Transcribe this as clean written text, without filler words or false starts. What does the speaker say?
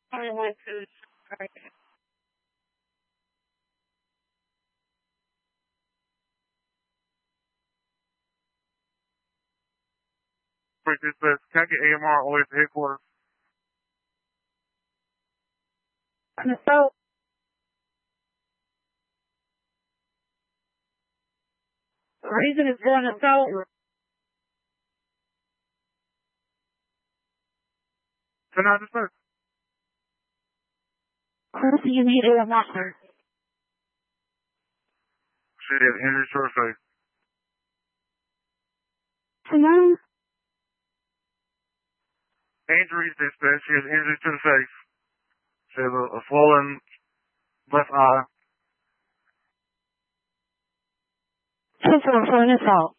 I went to. Dispatch, can I get AMR all the way to headquarters? So, the reason it's for an assault. So now dispatch. Who do you need AMR? Shit, injury short face. Hello? Injuries, dispatch. She has injuries to the face. She has a swollen left eye. For an assault.